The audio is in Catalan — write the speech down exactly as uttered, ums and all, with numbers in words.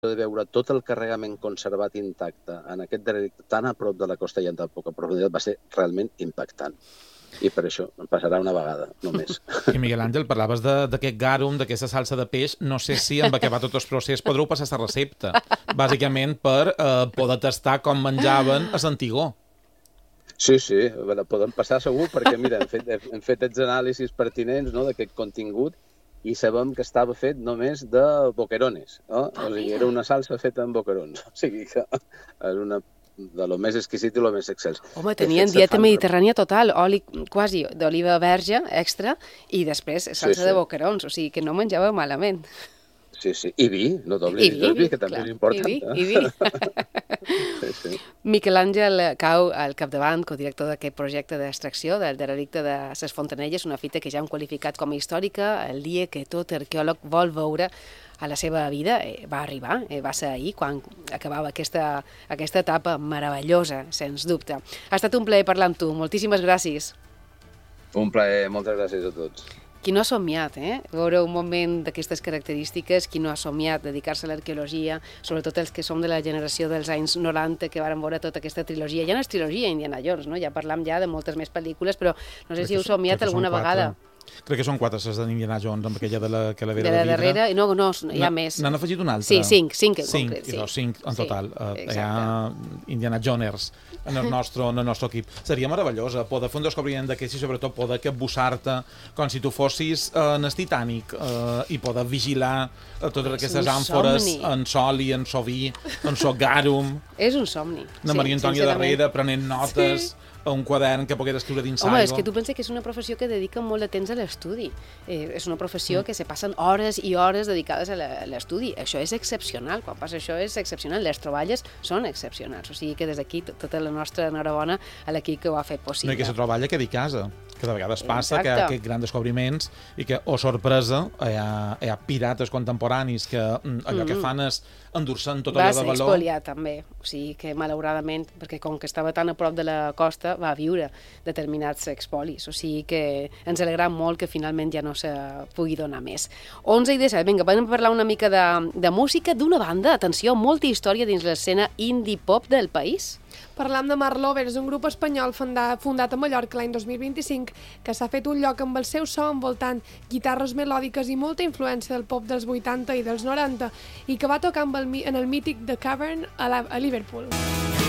de veure tot el carregament conservat intacte en aquest derelict tan a prop de la costa i en tan poca profunditat va ser realment impactant. I per això em passarà una vegada, només. I Miguel Àngel, parlaves d'aquest garum, d'aquesta salsa de peix. No sé si en acabar tot el procés podreu passar la recepta, bàsicament per eh, poder tastar com menjaven a l'antigó. Sí, sí, la podem passar segur, perquè mira, hem fet, hem fet els anàlisis pertinents, no, d'aquest contingut i sabem que estava fet només de boquerones. No? O sigui, era una salsa feta amb boquerons. O sigui que és una de lo més exquisit i lo més excels. Home, tenien dieta mediterrània total, oli quasi d'oliva verge extra i després salsa sí, sí. de boquerons, o sigui que no menjava malament. Sí, sí, i vi, no t'oblidis del vi, que també clar. És important. I vi, eh? i vi. sí, sí. Miquel Àngel Cau, al capdavant, codirector d'aquest projecte d'extracció del derelicte de les Fontanelles, una fita que ja hem qualificat com a històrica, el dia que tot arqueòleg vol veure a la seva vida eh, va arribar, eh, va ser ahir quan acabava aquesta, aquesta etapa meravellosa, sens dubte. Ha estat un plaer parlar amb tu, moltíssimes gràcies. Un plaer, moltes gràcies a tots. Qui no ha somiat, eh? Veure un moment d'aquestes característiques, qui no ha somiat dedicar-se a l'arqueologia, sobretot els que som de la generació dels anys noranta, que varen veure tota aquesta trilogia. Ja no és trilogia Indiana Jones, no? Ja parlam ja de moltes més pel·lícules, però no sé crec si heu somiat alguna vegada. Crec que són quatre les d'Indiana Jones, amb aquella de la calavera de, de vidre. De darrere, no, no, hi ha més. N'han afegit una altra? Sí, cinc, cinc en cinc, concret. Sí. No, cinc en total. Sí, hi ha Indiana Joners en el nostre, en el nostre equip. Seria meravellosa poder fer un descobriment d'aquests i sobretot poder capbussar-te com si tu fossis en el Titanic eh, i poder vigilar totes aquestes àmfores en sol i en so vi, en so garum. És un somni. La Maria Antònia darrere prenent notes... Sí. A un quadern que pogués escriure dins Home, aigua. és que tu penses que és una professió que dedica molt de temps a l'estudi. Eh, és una professió mm. que se passen hores i hores dedicades a l'estudi. Això és excepcional. Quan passa això és excepcional. Les troballes són excepcionals. O sigui que des d'aquí tota la nostra enhorabona a l'equip que ho ha fet possible. No, i que la troballa quedi a casa. Que de vegades passa Exacte. Que hi ha aquests grans descobriments i que, oh sorpresa, hi ha, hi ha pirates contemporanis que allò mm. que fan és endur-se'n tot allò de valor. Va ser expoliat també. O sigui que malauradament, perquè com que estava tan a prop de la costa, va viure determinats expolis. O sigui que ens alegrem molt que finalment ja no se pugui donar més. onze i disset, vinga, vam parlar una mica de, de música d'una banda, atenció, molta història dins l'escena indie-pop del país. Parlam de Marlovers, un grup espanyol fundat a Mallorca l'any dos mil vint-i-cinc que s'ha fet un lloc amb el seu so envoltant guitarres melòdiques i molta influència del pop dels vuitanta i dels noranta i que va tocar amb el, en el mític The Cavern a, la, a Liverpool.